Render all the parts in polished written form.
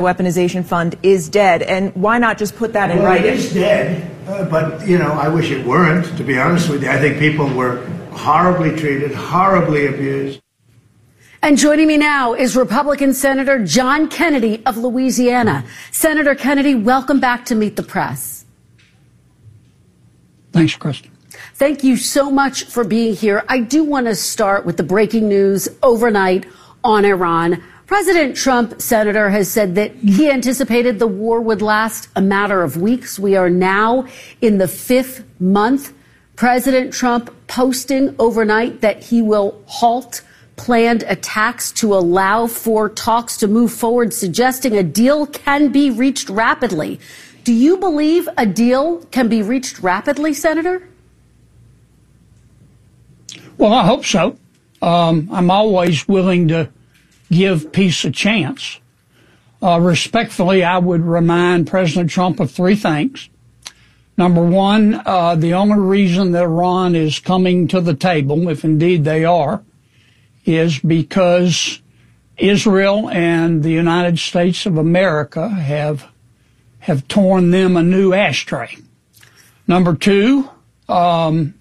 weaponization fund is dead, and why not just put that in writing? It is dead, but, I wish it weren't, to be honest with you. I think people were horribly treated, horribly abused. And joining me now is Republican Senator John Kennedy of Louisiana. Senator Kennedy, welcome back to Meet the Press. Thanks, Kristen. Thank you so much for being here. I do want to start with the breaking news overnight on Iran. President Trump, Senator, has said that he anticipated the war would last a matter of weeks. We are now in the 5th month. President Trump posting overnight that he will halt planned attacks to allow for talks to move forward, suggesting a deal can be reached rapidly. Do you believe a deal can be reached rapidly, Senator? Well, I hope so. I'm always willing to give peace a chance. Respectfully, I would remind President Trump of 3 things. Number one, the only reason that Iran is coming to the table, if indeed they are, is because Israel and the United States of America have torn them a new ashtray. Number two, no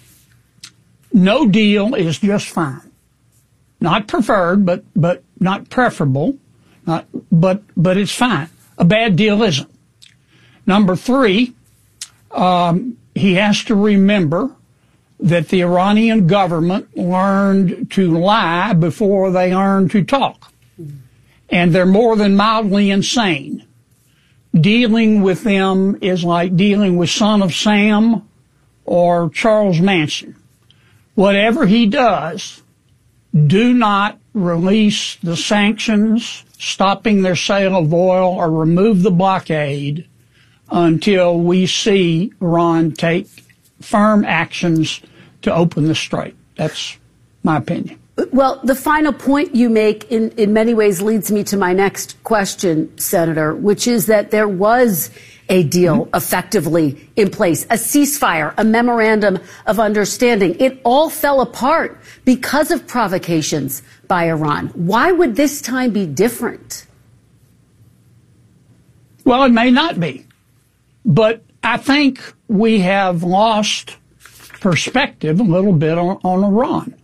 deal is just fine. Not preferred, but not preferable, but it's fine. A bad deal isn't. Number three, he has to remember that the Iranian government learned to lie before they learned to talk. And they're more than mildly insane. Dealing with them is like dealing with Son of Sam or Charles Manson. Whatever he does, do not release the sanctions, stopping their sale of oil, or remove the blockade until we see Iran take firm actions to open the strait. That's my opinion. Well, the final point you make in many ways leads me to my next question, Senator, which is that there was a deal effectively in place, a ceasefire, a memorandum of understanding. It all fell apart because of provocations by Iran. Why would this time be different? Well, it may not be, but I think we have lost perspective a little bit on Iran.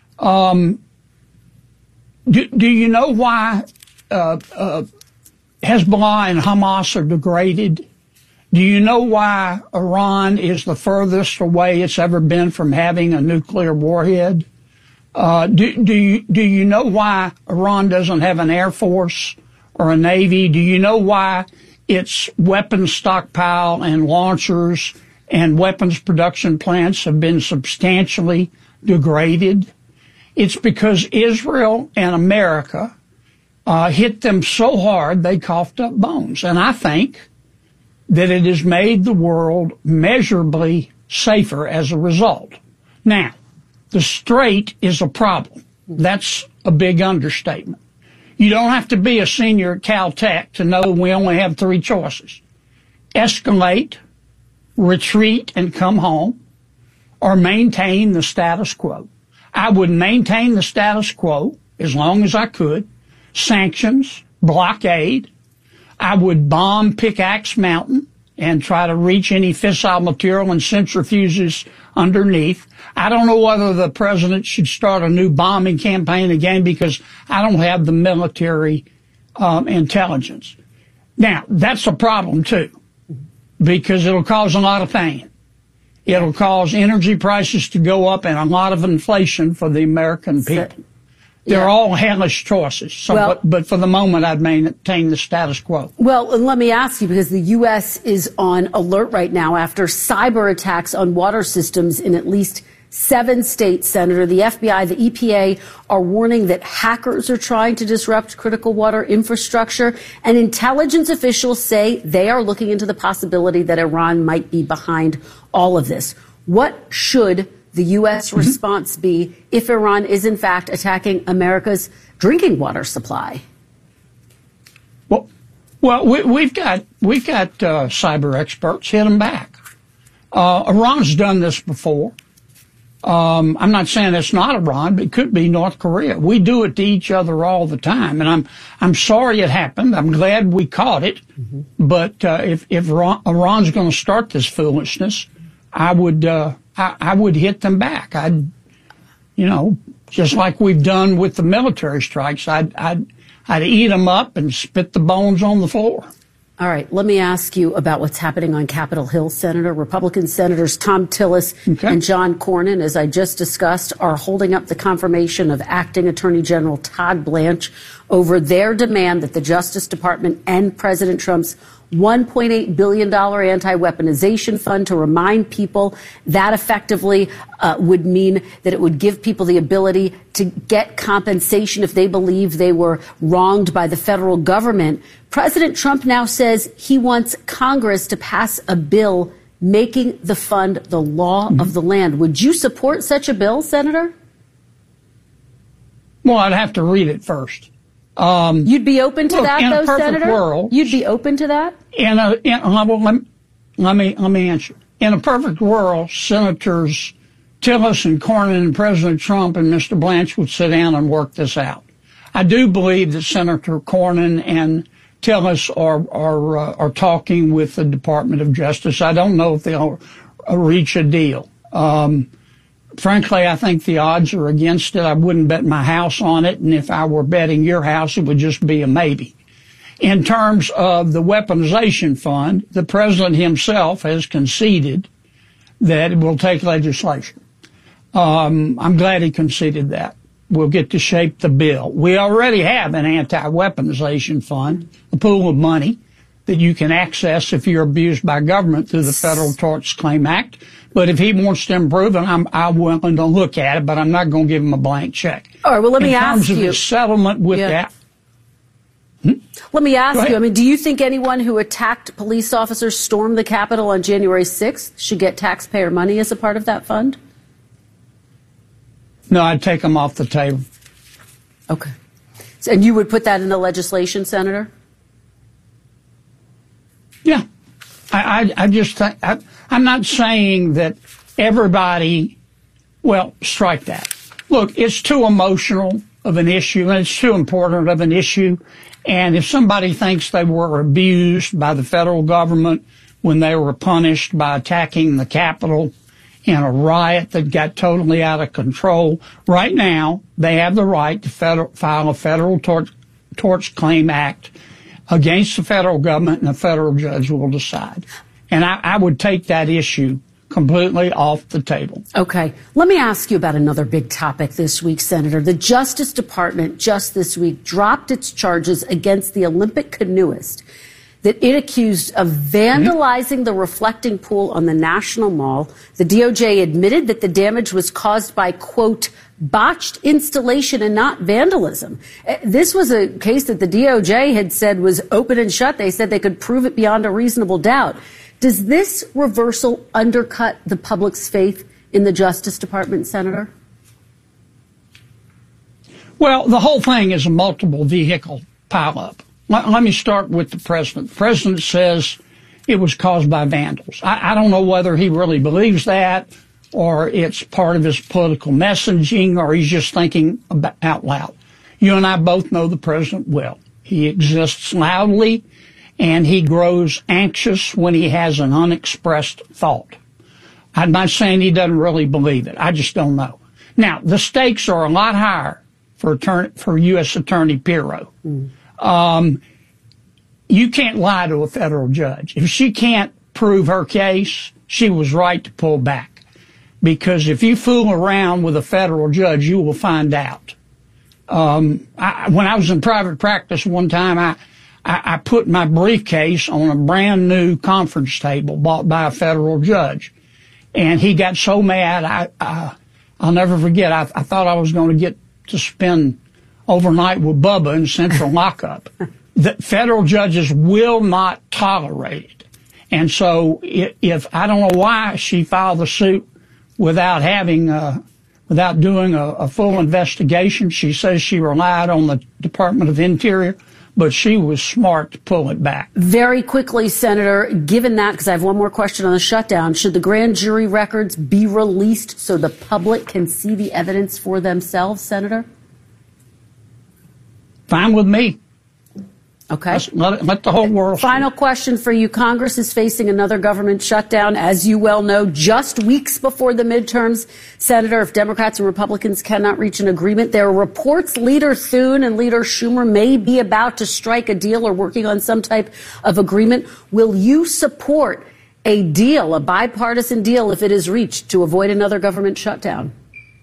Do you know why Hezbollah and Hamas are degraded? Do you know why Iran is the furthest away it's ever been from having a nuclear warhead? Do you know why Iran doesn't have an air force or a navy? Do you know why its weapons stockpile and launchers and weapons production plants have been substantially degraded? It's because Israel and America hit them so hard they coughed up bones. And I think that it has made the world measurably safer as a result. Now, the strait is a problem. That's a big understatement. You don't have to be a senior at Caltech to know we only have 3 choices: escalate, retreat, and come home, or maintain the status quo. I would maintain the status quo as long as I could. Sanctions, blockade. I would bomb Pickaxe Mountain and try to reach any fissile material and centrifuges underneath. I don't know whether the president should start a new bombing campaign again because I don't have the military intelligence. Now, that's a problem, too, because it'll cause a lot of pain. It'll cause energy prices to go up and a lot of inflation for the American people. They're all hellish choices. So, but for the moment, I'd maintain the status quo. Well, and let me ask you, because the U.S. is on alert right now after cyber attacks on water systems in at least 7 states, Senator. The FBI, the EPA are warning that hackers are trying to disrupt critical water infrastructure. And intelligence officials say they are looking into the possibility that Iran might be behind all of this. What should the U.S. response be if Iran is, in fact, attacking America's drinking water supply? Well, we've got cyber experts. Hit them back. Iran's done this before. I'm not saying it's not Iran, but it could be North Korea. We do it to each other all the time, and I'm sorry it happened. I'm glad we caught it. Mm-hmm. But if Iran's going to start this foolishness, I would hit them back. Just like we've done with the military strikes, I'd eat them up and spit the bones on the floor. All right, let me ask you about what's happening on Capitol Hill, Senator. Republican Senators Thom Tillis and John Cornyn, as I just discussed, are holding up the confirmation of Acting Attorney General Todd Blanche over their demand that the Justice Department end President Trump's $1.8 billion anti-weaponization fund to remind people that effectively would mean that it would give people the ability to get compensation if they believe they were wronged by the federal government. President Trump now says he wants Congress to pass a bill making the fund the law of the land. Would you support such a bill, Senator? Well, I'd have to read it first. You'd be open to that, though, Senator? World, you'd be open to that? Let me answer. In a perfect world, Senators Tillis and Cornyn and President Trump and Mr. Blanche would sit down and work this out. I do believe that Senator Cornyn and Tillis are talking with the Department of Justice. I don't know if they'll reach a deal. Frankly, I think the odds are against it. I wouldn't bet my house on it, and if I were betting your house, it would just be a maybe. In terms of the weaponization fund, the president himself has conceded that it will take legislation. I'm glad he conceded that. We'll get to shape the bill. We already have an anti-weaponization fund, a pool of money that you can access if you're abused by government through the Federal Tort Claims Act. But if he wants to improve it, I'm willing to look at it, but I'm not going to give him a blank check. All right, well, let me ask you. In terms of the settlement with that. Let me ask you, do you think anyone who attacked police officers, stormed the Capitol on January 6th should get taxpayer money as a part of that fund? No, I'd take them off the table. Okay. And you would put that in the legislation, Senator? Yeah. I just think, I'm not saying that everybody, strike that. Look, it's too emotional of an issue, and it's too important of an issue. And if somebody thinks they were abused by the federal government when they were punished by attacking the Capitol in a riot that got totally out of control, right now they have the right to file a Federal Tort Claims Act against the federal government, and a federal judge will decide. And I would take that issue completely off the table. Okay. Let me ask you about another big topic this week, Senator. The Justice Department just this week dropped its charges against the Olympic canoeist that it accused of vandalizing the reflecting pool on the National Mall. The DOJ admitted that the damage was caused by, quote, botched installation and not vandalism. This was a case that the DOJ had said was open and shut. They said they could prove it beyond a reasonable doubt. Does this reversal undercut the public's faith in the Justice Department, Senator? Well, the whole thing is a multiple vehicle pileup. Let me start with the president. The president says it was caused by vandals. I don't know whether he really believes that, or it's part of his political messaging, or he's just thinking out loud. You and I both know the president well. He exists loudly, and he grows anxious when he has an unexpressed thought. I'm not saying he doesn't really believe it. I just don't know. Now, the stakes are a lot higher for U.S. Attorney Pirro. You can't lie to a federal judge. If she can't prove her case, she was right to pull back. Because if you fool around with a federal judge, you will find out. When I was in private practice one time, I put my briefcase on a brand new conference table bought by a federal judge. And he got so mad, I'll never forget, I thought I was going to get to spend overnight with Bubba in central lockup. The federal judges will not tolerate it. And so if I don't know why she filed the suit without doing a full investigation. She says she relied on the Department of Interior. but she was smart to pull it back. Very quickly, Senator, given that, because I have one more question on the shutdown, should the grand jury records be released so the public can see the evidence for themselves, Senator? Fine with me. Okay. Let the whole world see. Final question for you. Congress is facing another government shutdown, as you well know, just weeks before the midterms. Senator, if Democrats and Republicans cannot reach an agreement, there are reports Leader Thune and Leader Schumer may be about to strike a deal or working on some type of agreement. Will you support a deal, a bipartisan deal, if it is reached, to avoid another government shutdown?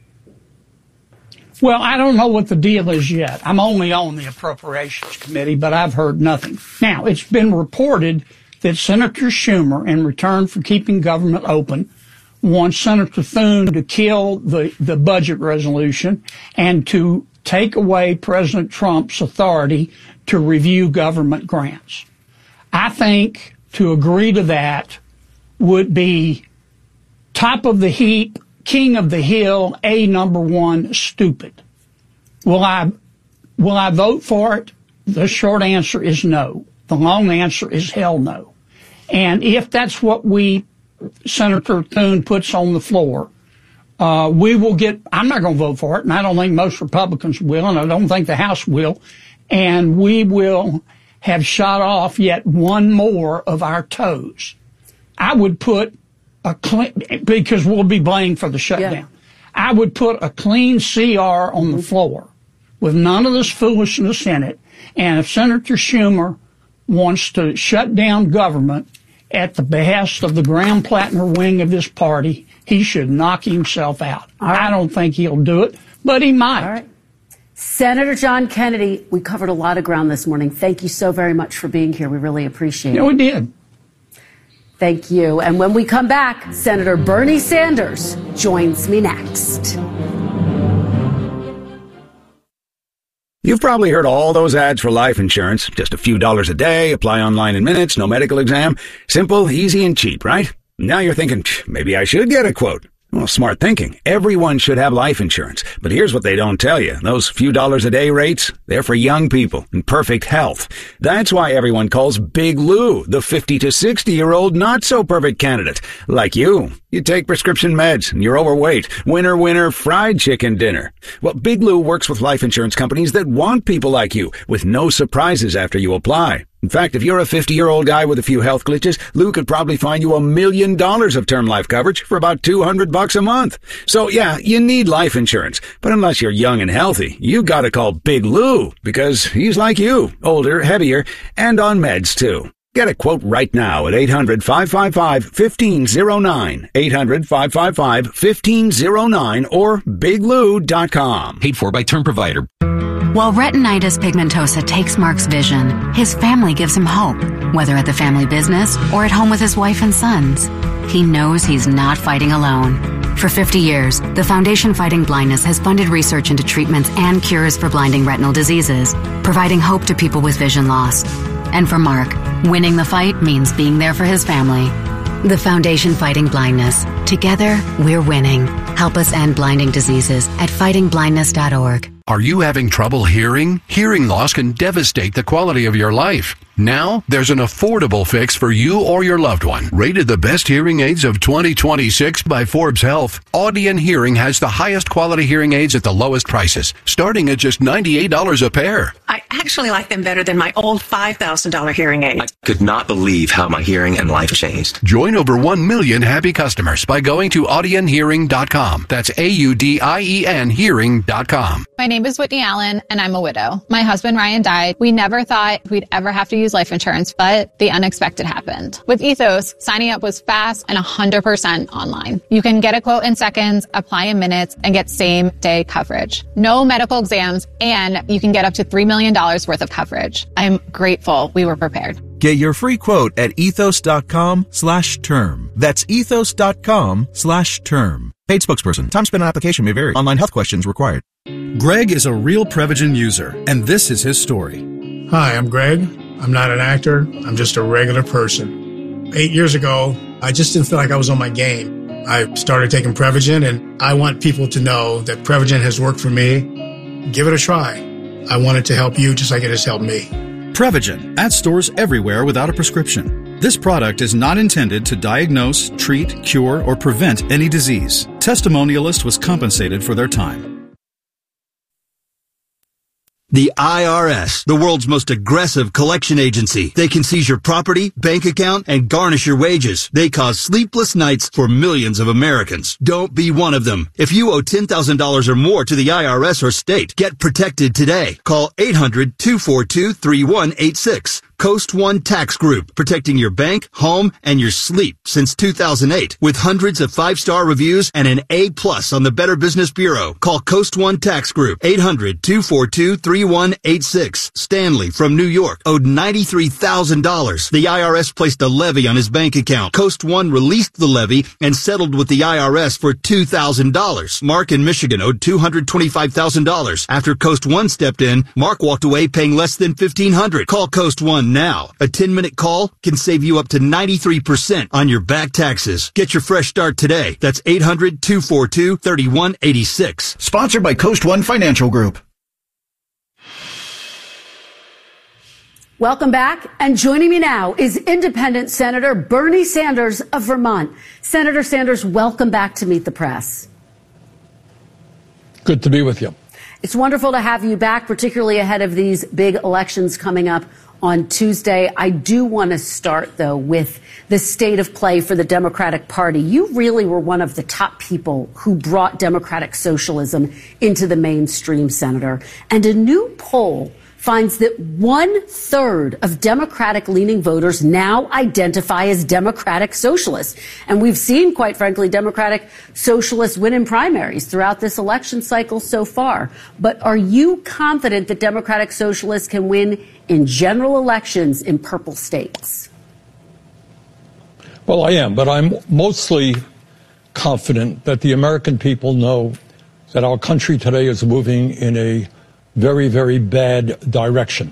Well, I don't know what the deal is yet. I'm only on the Appropriations Committee, but I've heard nothing. Now, it's been reported that Senator Schumer, in return for keeping government open, wants Senator Thune to kill the budget resolution and to take away President Trump's authority to review government grants. I think to agree to that would be top of the heap, king of the hill, number one, stupid. Will I vote for it? The short answer is no. The long answer is hell no. And if that's what Senator Thune puts on the floor, we will get, I'm not going to vote for it, and I don't think most Republicans will, and I don't think the House will, and we will have shot off yet one more of our toes. I would put because we'll be blamed for the shutdown. Yeah. I would put a clean CR on the floor with none of this foolishness in it. And if Senator Schumer wants to shut down government at the behest of the Graham Plattner wing of this party, he should knock himself out. Right. I don't think he'll do it, but he might. All right. Senator John Kennedy, we covered a lot of ground this morning. Thank you so very much for being here. We really appreciate it. Yeah, we did. Thank you. And when we come back, Senator Bernie Sanders joins me next. You've probably heard all those ads for life insurance. Just a few dollars a day, apply online in minutes, no medical exam. Simple, easy, and cheap, right? Now you're thinking, maybe I should get a quote. Well, smart thinking. Everyone should have life insurance. But here's what they don't tell you. Those few dollars a day rates, they're for young people in perfect health. That's why everyone calls Big Lou the 50 to 60-year-old not-so-perfect candidate. Like you. You take prescription meds and you're overweight. Winner, winner, fried chicken dinner. Well, Big Lou works with life insurance companies that want people like you with no surprises after you apply. In fact, if you're a 50-year-old guy with a few health glitches, Lou could probably find you $1 million of term life coverage for about $200 a month. So yeah, you need life insurance. But unless you're young and healthy, you gotta call Big Lou because he's like you, older, heavier, and on meds too. Get a quote right now at 800-555-1509, 800-555-1509, or biglou.com. Paid for by Term Provider. While retinitis pigmentosa takes Mark's vision, his family gives him hope, whether at the family business or at home with his wife and sons. He knows he's not fighting alone. For 50 years, the Foundation Fighting Blindness has funded research into treatments and cures for blinding retinal diseases, providing hope to people with vision loss. And for Mark, winning the fight means being there for his family. The Foundation Fighting Blindness. Together, we're winning. Help us end blinding diseases at fightingblindness.org. Are you having trouble hearing? Hearing loss can devastate the quality of your life. Now, there's an affordable fix for you or your loved one. Rated the best hearing aids of 2026 by Forbes Health, Audien Hearing has the highest quality hearing aids at the lowest prices, starting at just $98 a pair. I actually like them better than my old $5,000 hearing aid. I could not believe how my hearing and life changed. Join over 1 million happy customers by going to audienhearing.com. That's AUDIEN hearing.com. My name is Whitney Allen, and I'm a widow. My husband, Ryan, died. We never thought we'd ever have to use life insurance, but the unexpected happened. With Ethos, signing up was fast and 100% online. You can get a quote in seconds, apply in minutes, and get same-day coverage. No medical exams, and you can get up to $3 million worth of coverage. I'm grateful we were prepared. Get your free quote at ethos.com/term. That's ethos.com/term. Paid spokesperson. Time spent on application may vary. Online health questions required. Greg is a real Prevagen user, and this is his story. Hi, I'm Greg. I'm not an actor. I'm just a regular person. 8 years ago, I just didn't feel like I was on my game. I started taking Prevagen, and I want people to know that Prevagen has worked for me. Give it a try. I want it to help you just like it has helped me. Prevagen, at stores everywhere without a prescription. This product is not intended to diagnose, treat, cure, or prevent any disease. Testimonialist was compensated for their time. The IRS, the world's most aggressive collection agency. They can seize your property, bank account, and garnish your wages. They cause sleepless nights for millions of Americans. Don't be one of them. If you owe $10,000 or more to the IRS or state, get protected today. Call 800-242-3186. Coast One Tax Group, protecting your bank, home, and your sleep since 2008. With hundreds of 5-star reviews and an A+ on the Better Business Bureau. Call Coast One Tax Group, 800-242-3186. Stanley from New York owed $93,000. The IRS placed a levy on his bank account. Coast One released the levy and settled with the IRS for $2,000. Mark in Michigan owed $225,000. After Coast One stepped in, Mark walked away paying less than $1,500. Call Coast One now. A 10-minute call can save you up to 93% on your back taxes. Get your fresh start today. That's 800-242-3186. Sponsored by Coast One Financial Group. Welcome back. And joining me now is Independent Senator Bernie Sanders of Vermont. Senator Sanders, welcome back to Meet the Press. Good to be with you. It's wonderful to have you back, particularly ahead of these big elections coming up on Tuesday. I do want to start, though, with the state of play for the Democratic Party. You really were one of the top people who brought democratic socialism into the mainstream, Senator. And a new poll finds that 1/3 of Democratic-leaning voters now identify as Democratic Socialists. And we've seen, quite frankly, Democratic Socialists win in primaries throughout this election cycle so far. But are you confident that Democratic Socialists can win in general elections in purple states? Well, I am, but I'm mostly confident that the American people know that our country today is moving in a very, very bad direction.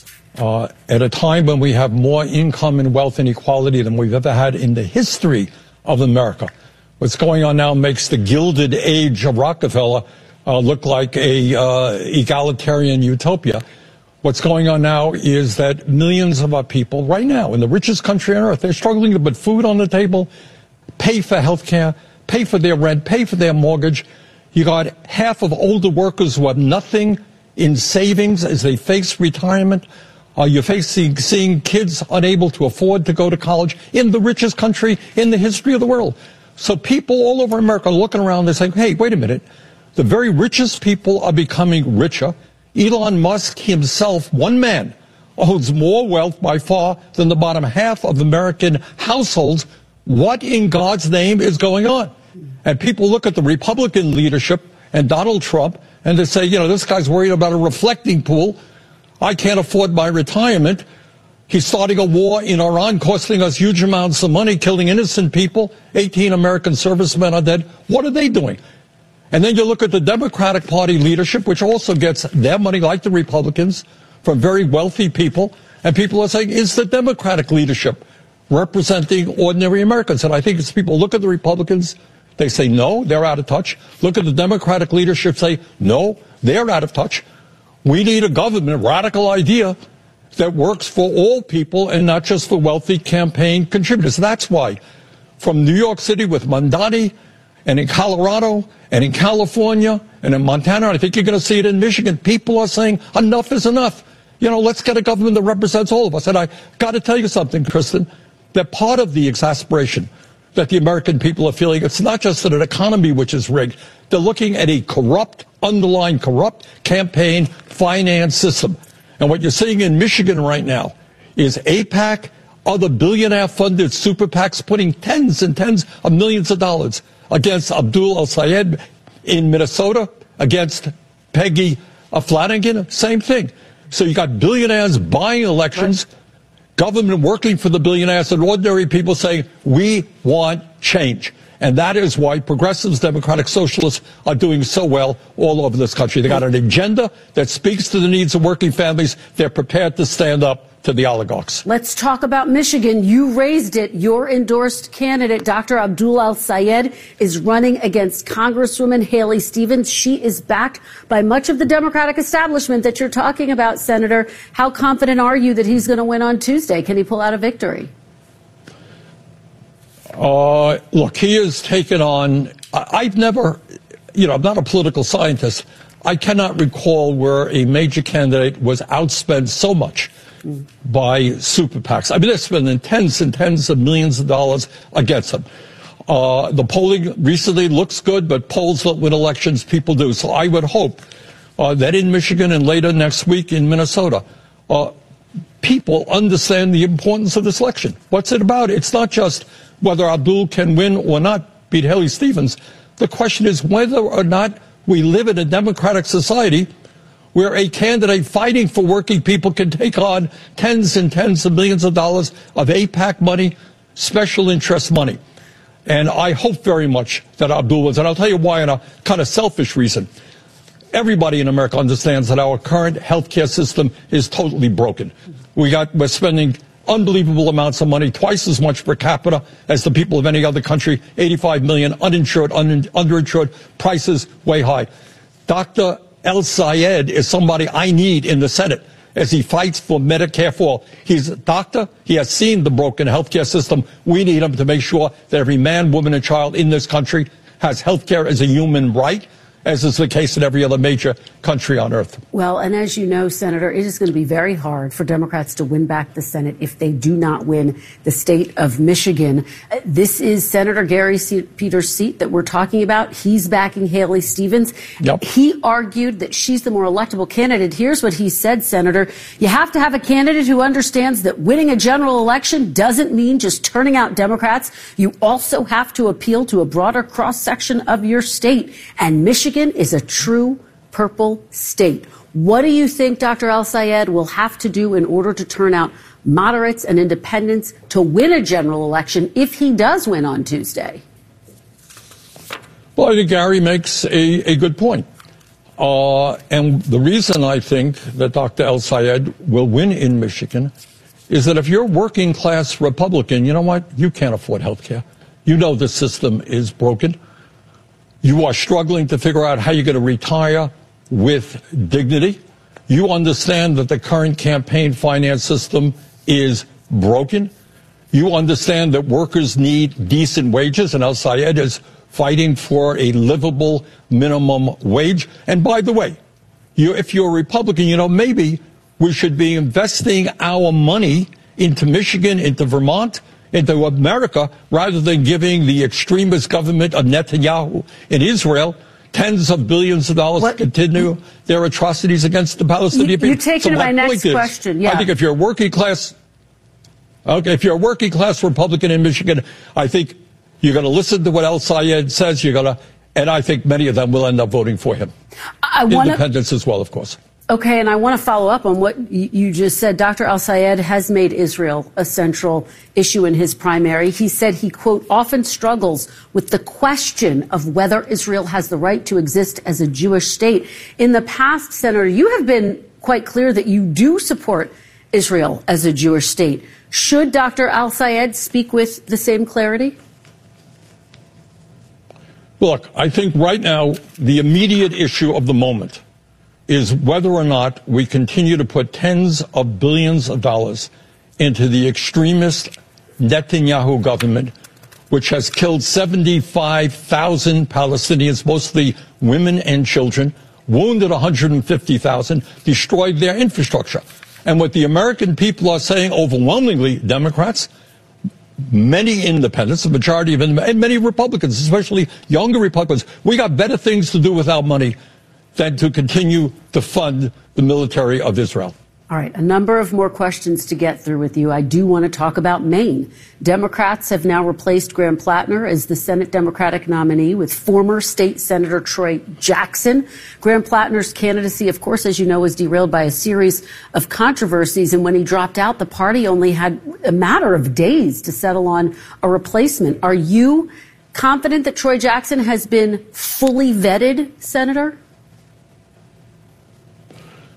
At a time when we have more income and wealth inequality than we've ever had in the history of America. What's going on now makes the Gilded Age of Rockefeller look like a egalitarian utopia. What's going on now is that millions of our people right now in the richest country on earth, they're struggling to put food on the table, pay for health care, pay for their rent, pay for their mortgage. You got half of older workers who have nothing in savings as they face retirement. You're seeing kids unable to afford to go to college in the richest country in the history of the world. So people all over America are looking around and saying, hey, wait a minute. The very richest people are becoming richer. Elon Musk himself, one man, owns more wealth by far than the bottom half of American households. What in God's name is going on? And people look at the Republican leadership and Donald Trump and they say, you know, this guy's worried about a reflecting pool. I can't afford my retirement. He's starting a war in Iran, costing us huge amounts of money, killing innocent people. 18 American servicemen are dead. What are they doing? And then you look at the Democratic Party leadership, which also gets their money, like the Republicans, from very wealthy people. And people are saying, is the Democratic leadership representing ordinary Americans? And I think as people look at the Republicans, they say, no, they're out of touch. Look at the Democratic leadership, say, no, they're out of touch. We need a government, a radical idea that works for all people and not just for wealthy campaign contributors. That's why from New York City with Mamdani and in Colorado and in California and in Montana, and I think you're going to see it in Michigan, people are saying enough is enough. You know, let's get a government that represents all of us. And I got to tell you something, Kristen, that part of the exasperation that the American people are feeling, it's not just an economy which is rigged. They're looking at a corrupt, underlying corrupt campaign finance system. And what you're seeing in Michigan right now is AIPAC, other billionaire-funded super PACs putting tens and tens of millions of dollars against Abdul El-Sayed in Minnesota, against Peggy Flanagan, same thing. So you got billionaires buying elections, government working for the billionaires, and ordinary people saying, we want change. And that is why progressives, democratic socialists are doing so well all over this country. They got an agenda that speaks to the needs of working families. They're prepared to stand up to the oligarchs. Let's talk about Michigan. You raised it. Your endorsed candidate, Dr. Abdul El-Sayed, is running against Congresswoman Haley Stevens. She is backed by much of the Democratic establishment that you're talking about, Senator. How confident are you that he's going to win on Tuesday? Can he pull out a victory? Look, he has taken on, I've never, I'm not a political scientist. I cannot recall where a major candidate was outspent so much by super PACs. I mean, they're spending tens and tens of millions of dollars against them. The polling recently looks good, but polls don't win elections, people do. So I would hope that in Michigan and later next week in Minnesota, people understand the importance of this election. What's it about? It's not just whether Abdul can win or not beat Haley Stevens. The question is whether or not we live in a democratic society where a candidate fighting for working people can take on tens and tens of millions of dollars of AIPAC money, special interest money. And I hope very much that Abdul wins. And I'll tell you why, on a kind of selfish reason. Everybody in America understands that our current healthcare system is totally broken. We're spending unbelievable amounts of money, twice as much per capita as the people of any other country, 85 million uninsured, underinsured, prices way high. Dr. El-Sayed is somebody I need in the Senate as he fights for Medicare for all. He's a doctor. He has seen the broken healthcare system. We need him to make sure that every man, woman, and child in this country has healthcare as a human right, as is the case in every other major country on earth. Well, and as you know, Senator, it is going to be very hard for Democrats to win back the Senate if they do not win the state of Michigan. This is Senator Gary Peters' seat that we're talking about. He's backing Haley Stevens. Yep. He argued that she's the more electable candidate. Here's what he said, Senator. You have to have a candidate who understands that winning a general election doesn't mean just turning out Democrats. You also have to appeal to a broader cross-section of your state. And Michigan is a true purple state. What do you think Dr. El-Sayed will have to do in order to turn out moderates and independents to win a general election if he does win on Tuesday? Well, I think Gary makes a good point. And the reason I think that Dr. El-Sayed will win in Michigan is that if you're a working class Republican, you know what? You can't afford health care. You know the system is broken. You are struggling to figure out how you're going to retire with dignity. You understand that the current campaign finance system is broken. You understand that workers need decent wages, and El-Sayed is fighting for a livable minimum wage. And by the way, if you're a Republican, maybe we should be investing our money into Michigan, into Vermont, into America, rather than giving the extremist government of Netanyahu in Israel tens of billions of dollars to continue their atrocities against the Palestinian people. You're taking my next question. Yeah. I think if you're a working class Republican in Michigan, I think you're going to listen to what El-Sayed says. And I think many of them will end up voting for him. Independents as well, of course. Okay, and I want to follow up on what you just said. Dr. El-Sayed has made Israel a central issue in his primary. He said he, quote, often struggles with the question of whether Israel has the right to exist as a Jewish state. In the past, Senator, you have been quite clear that you do support Israel as a Jewish state. Should Dr. El-Sayed speak with the same clarity? Look, I think right now the immediate issue of the moment is whether or not we continue to put tens of billions of dollars into the extremist Netanyahu government, which has killed 75,000 Palestinians, mostly women and children, wounded 150,000, destroyed their infrastructure. And what the American people are saying, overwhelmingly Democrats, many independents, the majority of them, and many Republicans, especially younger Republicans, we got better things to do with our money than to continue to fund the military of Israel. All right, a number of more questions to get through with you. I do want to talk about Maine. Democrats have now replaced Graham Plattner as the Senate Democratic nominee with former State Senator Troy Jackson. Graham Plattner's candidacy, of course, as you know, was derailed by a series of controversies. And when he dropped out, the party only had a matter of days to settle on a replacement. Are you confident that Troy Jackson has been fully vetted, Senator?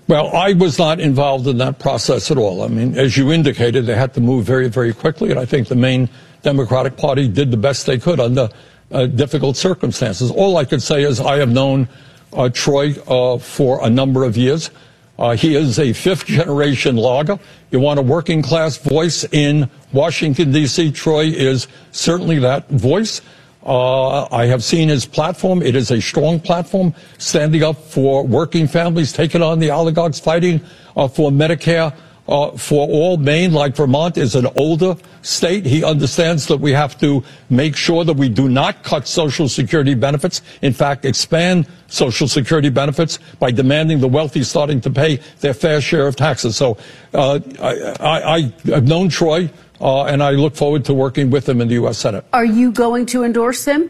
Well, I was not involved in that process at all. I mean, as you indicated, they had to move very, very quickly, and I think the main Democratic Party did the best they could under difficult circumstances. All I could say is I have known Troy for a number of years. He is a fifth-generation logger. You want a working-class voice in Washington, D.C., Troy is certainly that voice. I have seen his platform. It is a strong platform, standing up for working families, taking on the oligarchs, fighting for Medicare for all. Maine, like Vermont, is an older state. He understands that we have to make sure that we do not cut Social Security benefits. In fact, expand Social Security benefits by demanding the wealthy starting to pay their fair share of taxes. So I have known Troy. And I look forward to working with him in the U.S. Senate. Are you going to endorse him?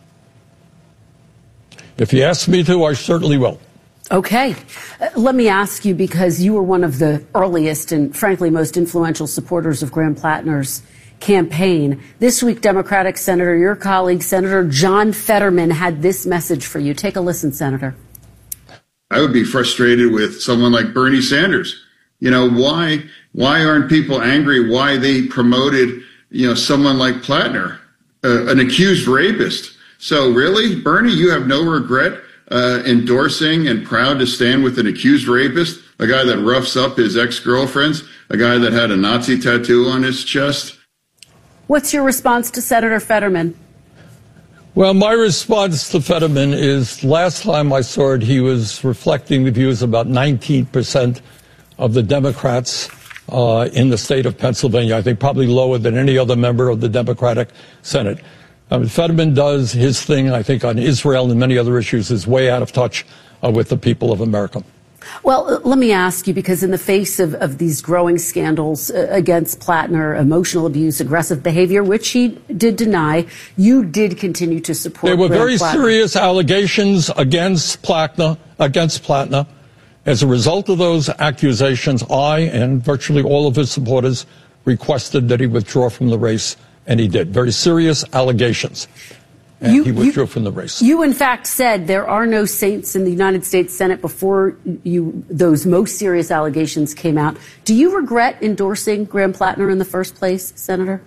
If he asks me to, I certainly will. Okay. Let me ask you, because you were one of the earliest and, frankly, most influential supporters of Graham Plattner's campaign. This week, Democratic Senator, your colleague, Senator John Fetterman, had this message for you. Take a listen, Senator. I would be frustrated with someone like Bernie Sanders. You know, why aren't people angry? Why they promoted, someone like Plattner, an accused rapist? So really, Bernie, you have no regret endorsing and proud to stand with an accused rapist, a guy that roughs up his ex-girlfriends, a guy that had a Nazi tattoo on his chest? What's your response to Senator Fetterman? Well, my response to Fetterman is last time I saw it, he was reflecting the views of about 19% of the Democrats in the state of Pennsylvania. I think probably lower than any other member of the Democratic Senate. Fetterman does his thing, I think, on Israel and many other issues, is way out of touch with the people of America. Well, let me ask you, because in the face of these growing scandals against Plattner, emotional abuse, aggressive behavior, which he did deny, you did continue to support There were Graham very Plattner. serious allegations against Plattner. As a result of those accusations, I and virtually all of his supporters requested that he withdraw from the race, and he did. Very serious allegations. And he withdrew from the race. You, in fact, said there are no saints in the United States Senate before those most serious allegations came out. Do you regret endorsing Graham Plattner in the first place, Senator?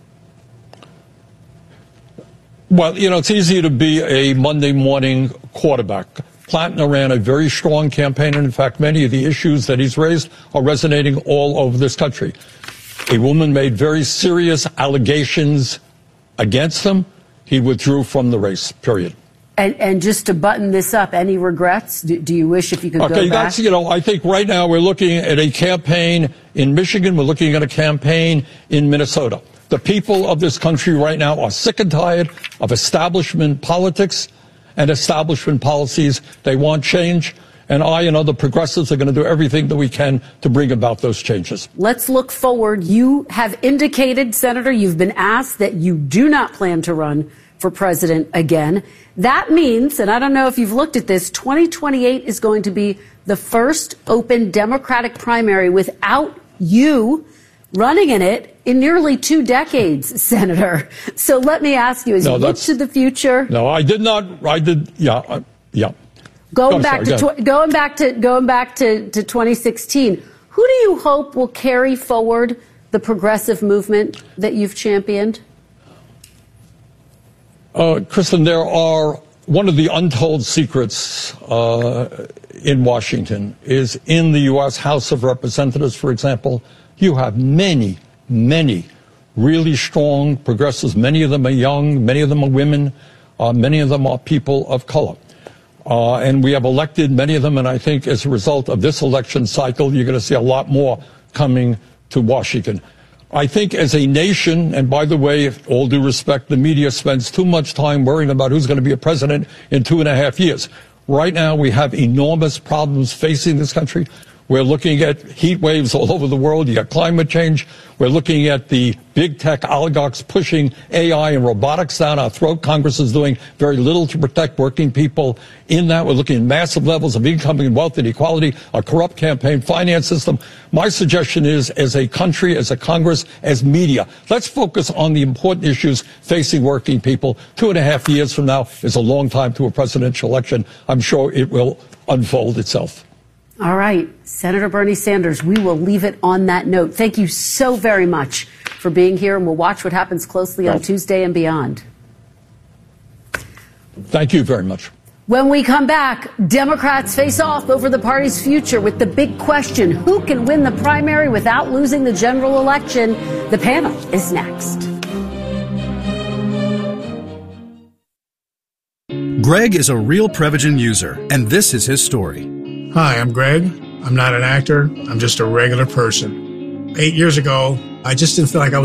Well, it's easy to be a Monday morning quarterback. Plattner ran a very strong campaign, and in fact, many of the issues that he's raised are resonating all over this country. A woman made very serious allegations against him. He withdrew from the race, period. And just to button this up, any regrets? Do you wish if you could go back? Okay, that's, I think right now we're looking at a campaign in Michigan. We're looking at a campaign in Minnesota. The people of this country right now are sick and tired of establishment politics and establishment policies. They want change, and I and other progressives are going to do everything that we can to bring about those changes. Let's look forward. You have indicated, Senator, you've been asked that you do not plan to run for president again. That means, and I don't know if you've looked at this, 2028 is going to be the first open Democratic primary without you running in it in nearly 2 decades, Senator. So let me ask you, as you look to the future. No, I did not. I did. Yeah. Going back to 2016, who do you hope will carry forward the progressive movement that you've championed? Kristen, there are one of the untold secrets in Washington is in the U.S. House of Representatives, for example. You have many really strong progressives. Many of them are young. Many of them are women. Many of them are people of color. And we have elected many of them. And I think as a result of this election cycle, you're going to see a lot more coming to Washington. I think as a nation, and by the way, with all due respect, the media spends too much time worrying about who's going to be a president in 2.5 years. Right now, we have enormous problems facing this country. We're looking at heat waves all over the world. You got climate change. We're looking at the big tech oligarchs pushing AI and robotics down our throat. Congress is doing very little to protect working people in that. We're looking at massive levels of income and wealth inequality, a corrupt campaign finance system. My suggestion is, as a country, as a Congress, as media, let's focus on the important issues facing working people. 2.5 years from now is a long time to a presidential election. I'm sure it will unfold itself. All right, Senator Bernie Sanders, we will leave it on that note. Thank you so very much for being here, and we'll watch what happens closely on Tuesday and beyond. Thank you very much. When we come back, Democrats face off over the party's future with the big question, who can win the primary without losing the general election? The panel is next. Greg is a real Prevagen user, and this is his story. Hi, I'm Greg. I'm not an actor. I'm just a regular person. 8 years ago, I just didn't feel like I was